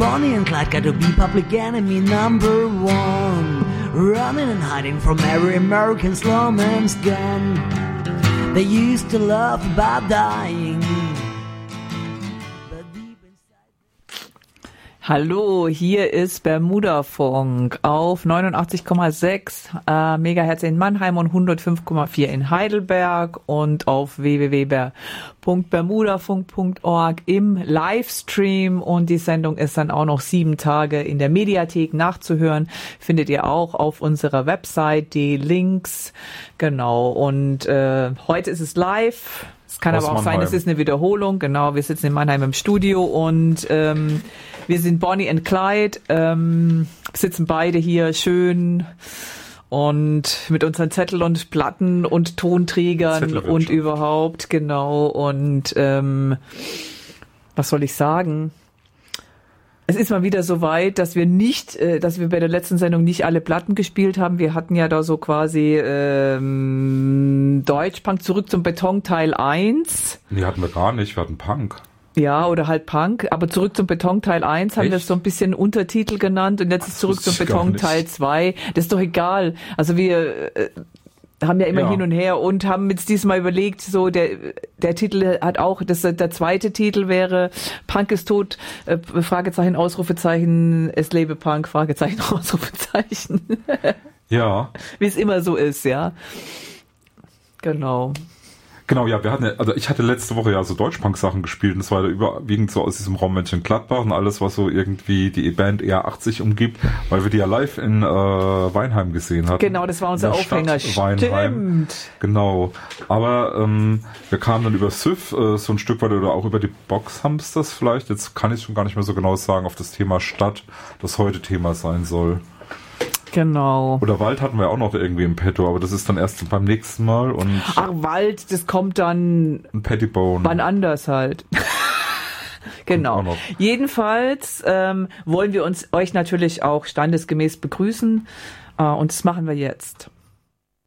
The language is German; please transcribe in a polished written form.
Bonnie and Clyde got to be public enemy number one. Running and hiding from every American slumman's gun. They used to laugh about dying. Hallo, hier ist Bermudafunk auf 89,6 Megahertz in Mannheim und 105,4 in Heidelberg und auf www.bermudafunk.org im Livestream, und die Sendung ist dann auch noch 7 Tage in der Mediathek nachzuhören. Findet ihr auch auf unserer Website die Links. Genau, und heute ist es live. Es kann aber auch sein, es ist eine Wiederholung. Genau, wir sitzen in Mannheim im Studio und wir sind Bonnie and Clyde, sitzen beide hier schön und mit unseren Zettel und Platten und Tonträgern und überhaupt, genau. Und was soll ich sagen? Es ist mal wieder so weit, dass wir bei der letzten Sendung nicht alle Platten gespielt haben. Wir hatten ja da so quasi Deutschpunk, zurück zum Beton Teil 1. Nee, hatten wir gar nicht, wir hatten Punk. Ja, oder halt Punk, aber zurück zum Beton Teil 1 haben wir so ein bisschen Untertitel genannt, und jetzt ist zurück zum Beton Teil 2. Das ist doch egal. Also wir haben ja immer hin und her und haben jetzt diesmal überlegt, so der Titel hat auch, der zweite Titel wäre Punk ist tot, Fragezeichen, Ausrufezeichen, es lebe Punk, Fragezeichen, Ausrufezeichen. Ja. Wie es immer so ist, ja. Genau. Genau, ja, ich hatte letzte Woche ja so Deutschpunk-Sachen gespielt, und das war ja überwiegend so aus diesem Raum Mönchengladbach und alles, was so irgendwie die Band eher 80 umgibt, weil wir die ja live in Weinheim gesehen hatten. Genau, das war unser Aufhänger. Weinheim. Stimmt. Genau, aber wir kamen dann über SÜFF so ein Stück weit, oder auch über die Boxhamsters vielleicht, jetzt kann ich schon gar nicht mehr so genau sagen, auf das Thema Stadt, das heute Thema sein soll. Genau. Oder Wald hatten wir auch noch irgendwie im Petto, aber das ist dann erst beim nächsten Mal. Und ach, Wald, das kommt dann ein Pettibone. Wann anders halt. Genau. Jedenfalls wollen wir euch natürlich auch standesgemäß begrüßen, und das machen wir jetzt.